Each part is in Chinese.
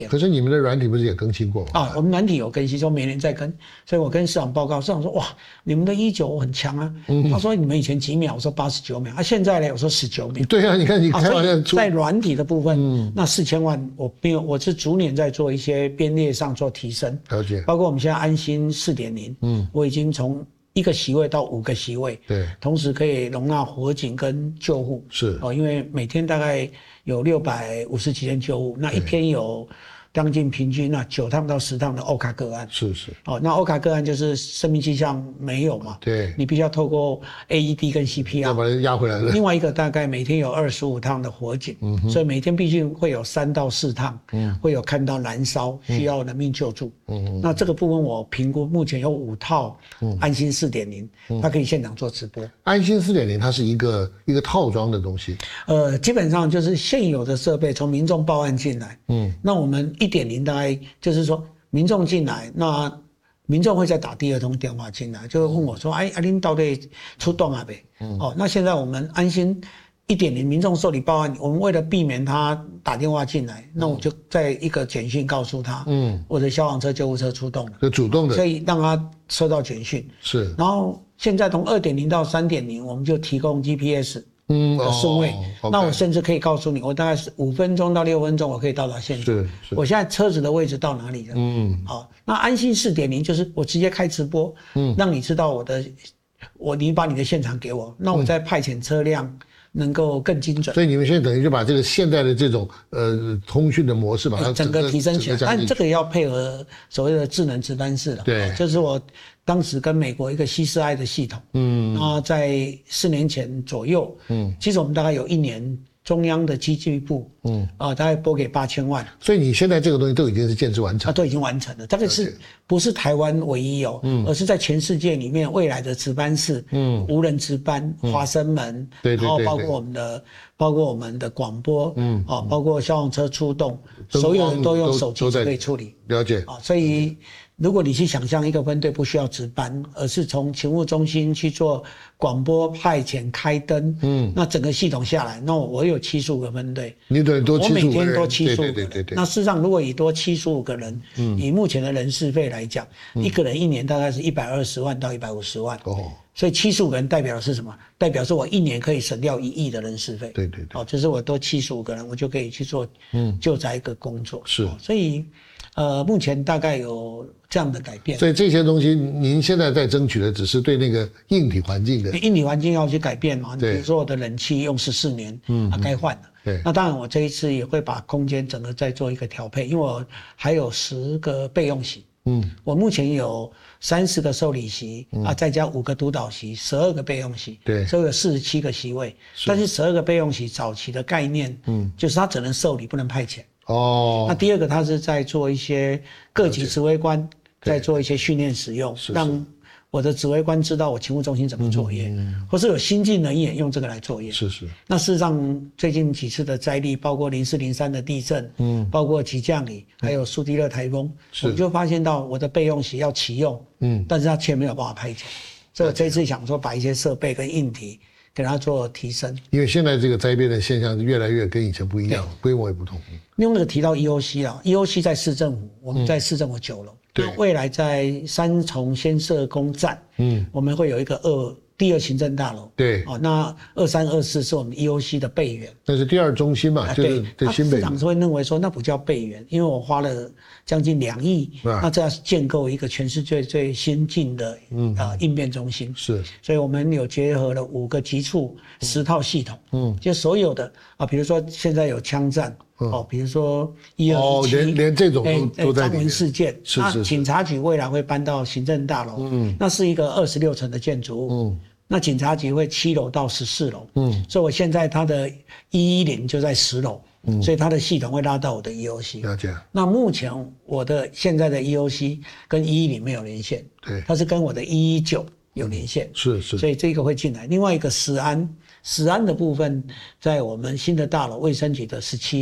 可是你们的软体不是也更新过吗？ 啊，我们软体有更新，说每年在更，所以我跟市长报告，市长说哇，你们的19很强啊。他说你们以前几秒，我说89秒，啊，现在呢，我说19秒。 对啊，你看你开玩笑在软体的部分，那4000万我没有，我是逐年在做一些编列上做提升， 了解。 包括我们现在安心4.0，我已经从1个席位到5个席位， 对， 同时可以容纳火警跟救护， 是哦，因为每天大概有650几件救护，那一天有将近平均9趟到10趟的欧卡个案， 是哦，那欧卡个案就是生命迹象没有嘛， 对， 你必须要透过 AED 跟 CPR 要把它压回来了。 另外一个大概每天有25趟的火警，所以每天毕竟会有3到4趟，会有看到燃烧需要人命救助，那这个部分我评估目前有5套安心4.0，它可以现场做直播。 安心4.0它是一个套装的东西， 基本上就是现有的设备从民众报案进来，那我们1.0大概就是说民众进来，那民众会再打第2通电话进来，就会问我说：“哎，您到底出动了没？”哦，那现在我们安心1.0民众受理报案，我们为了避免他打电话进来，那我就在一个简讯告诉他，我的消防车、救护车出动了， 就主动的， 所以让他收到简讯。是，然后现在从2.0到3.0，我们就提供 GPS。的顺位，那我甚至可以告诉你，我大概是5分钟到6分钟，我可以到达现场。是，我现在车子的位置到哪里了？好，那安心4.0就是我直接开直播，让你知道你把你的现场给我，那我再派遣车辆能够更精准。 所以你们现在等于就把这个现在的这种通讯的模式把它整个提升起来，但这个要配合所谓的智能值班室了。对，就是我当时跟美国一个西斯艾的系统，那在4年前左右，其实我们大概有1年中央的机具部，大概拨给8000万。 所以你现在这个东西都已经是建制完成， 都已经完成了。这个不是台湾唯一而是在全世界里面未来的值班室，无人值班、华生门，然后包括我们的广播，包括消防车出动，所有人都用手机就可以处理。 了解啊，所以如果你去想象一个分队不需要值班，而是从勤务中心去做广播派遣、开灯，那整个系统下来，那我有75个分队， 你等于多75个人， 我每天多75个人， 对。 那事实上，如果以多75个人，以目前的人事费来讲，一个人1年大概是120万到150万。所以75个人代表的是什么？代表是我1年可以省掉1亿的人事费。对。就是我多75个人，我就可以去做救灾一个工作。是，所以目前大概有这样的改变。 所以这些东西，您现在在争取的只是对那个硬体环境的。 硬体环境要去改变嘛？比如说我的冷气用14年，该换了。对。那当然，我这一次也会把空间整个再做一个调配，因为我还有10个备用席。我目前有30个受理席再加5个督导席，12个备用席，对，所以有47个席位。但是12个备用席早期的概念，就是它只能受理，不能派遣。那第二个，它是在做一些各级指挥官在做一些训练使用，让我的指挥官知道我勤务中心怎么作业，或是有新进人员用这个来作业。那事实上，最近几次的灾力，包括04、03的地震，包括急降雨，还有苏迪勒台风，我就发现到我的备用席要启用，但是它却没有办法派遣。所以我这次想说，把一些设备跟硬体给它做提升。 因为现在这个灾变的现象越来越跟以前不一样，规模也不同。 另外一个提到 EOC 啦 ，EOC 在市政府，我们在市政府9楼。那未来在3重先设工站，我们会有一个第2行政大楼。对，那23、24是我们 EOC 的备援。 那是第2中心嘛？对，新北。 市长是会认为说那不叫备援，因为我花了将近2亿，那这要建构一个全世界最先进的应变中心。是，所以我们有结合了5个级处10套系统，就所有的比如说现在有枪战。比如说1217， 连这种都在里面。 张文事件，那警察局未来会搬到行政大楼，那是一个26层的建筑物，那警察局会7楼到14楼，所以我现在它的110就在10楼，所以它的系统会拉到我的 EOC。了解。那目前我的现在的 EOC 跟110没有连线，对，它是跟我的119有连线，所以这个会进来。另外一个食安的部分，在我们新的大楼卫生局的17楼。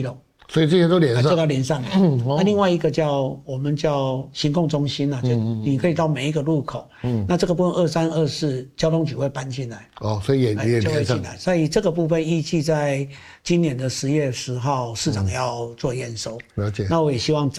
所以这些都连上， 这个连上来。那另外一个我们叫行控中心啊，就你可以到每一个路口。那这个部分23、24交通局会搬进来。 所以也就会连上进来。所以这个部分预计在今年的10月10号市长要做验收。 了解。 那我也希望